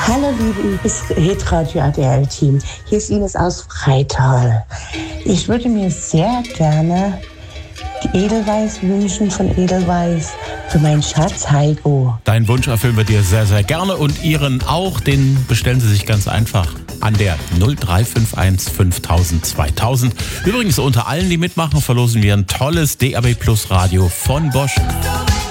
Hallo liebes Hitradio ADL-Team, hier ist Ines aus Freital. Ich würde mir sehr gerne die Edelweiß wünschen von Edelweiß für meinen Schatz Heiko. Deinen Wunsch erfüllen wir dir sehr, sehr gerne und Ihren auch. Den bestellen Sie sich ganz einfach an der 0351 5000 2000. Übrigens unter allen, die mitmachen, verlosen wir ein tolles DAB Plus Radio von Bosch.